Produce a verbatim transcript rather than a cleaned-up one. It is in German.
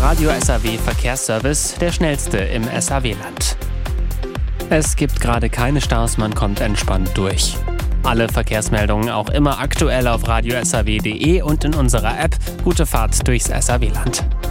Radio S A W Verkehrsservice, der schnellste im S A W-Land. Es gibt gerade keine Staus, man kommt entspannt durch. Alle Verkehrsmeldungen auch immer aktuell auf radio s a w punkt d e und in unserer App. Gute Fahrt durchs S A W-Land.